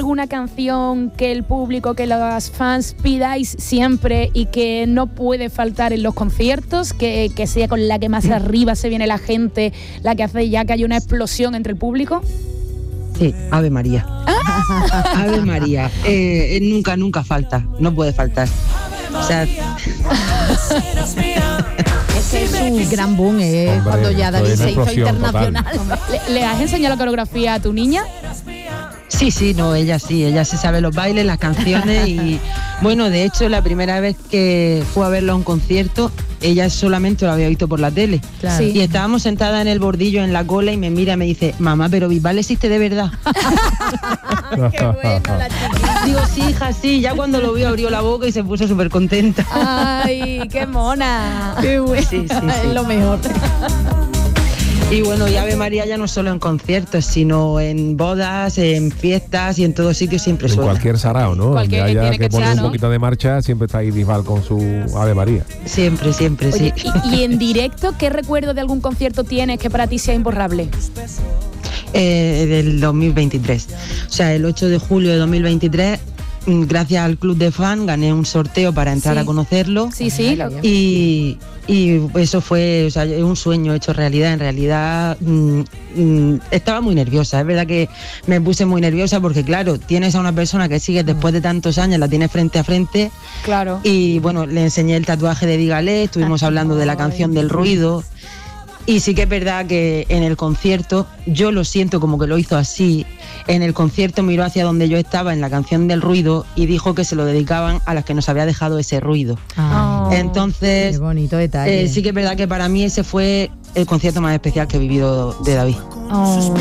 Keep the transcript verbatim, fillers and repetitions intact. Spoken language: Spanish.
alguna canción que el público, que los fans pidáis siempre y que no puede faltar en los conciertos, que, que sea con la que más arriba se viene la gente, la que hace ya que haya una explosión entre el público? Sí, Ave María. ¡Ah! Ave María. Eh, nunca, nunca falta. No puede faltar. O sea... Ese es un gran boom, ¿eh? Hombre, cuando ya David se hizo internacional. ¿Le, ¿Le has enseñado la coreografía a tu niña? Sí, sí, no, ella sí, ella se sabe los bailes, las canciones y bueno, de hecho la primera vez que fue a verlo a un concierto, ella solamente lo había visto por la tele. Claro. Y estábamos sentadas en el bordillo en la cola y me mira y me dice, mamá, pero Bisbal existe de verdad. Qué bueno la chiquilla. Digo, sí, hija, sí, ya cuando lo vio abrió la boca y se puso súper contenta. ¡Ay, qué mona! Qué bueno, Sí, sí, sí. es lo mejor. Y bueno, y Ave María ya no solo en conciertos, sino en bodas, en fiestas y en todos sitios siempre En suena. cualquier sarao, ¿no? Cualquier- Donde haya tiene que, que poner ser, un ¿no? poquito de marcha, siempre está ahí Bisbal con su Ave María. Siempre, siempre, Oye, sí. y, y en directo, ¿qué recuerdo de algún concierto tienes que para ti sea imborrable? Eh, del dos mil veintitrés. O sea, el ocho de julio de dos mil veintitrés, mm, gracias al Club de Fan, gané un sorteo para entrar Sí. a conocerlo. Sí, sí. Ay, lo- Y, y eso fue, o sea, es un sueño hecho realidad. En realidad mm, mm, estaba muy nerviosa. Es verdad que me puse muy nerviosa porque, claro, tienes a una persona que sigues después de tantos años, la tienes frente a frente. Claro. Y bueno, le enseñé el tatuaje de Dígale, estuvimos hablando de la canción del ruido. Y sí que es verdad que en el concierto, yo lo siento como que lo hizo así. En el concierto miró hacia donde yo estaba en la canción del ruido y dijo que se lo dedicaban a las que nos había dejado ese ruido. Ay, Oh. Entonces, qué bonito detalle. eh, sí que es verdad que para mí ese fue el concierto más especial que he vivido de David. Oh.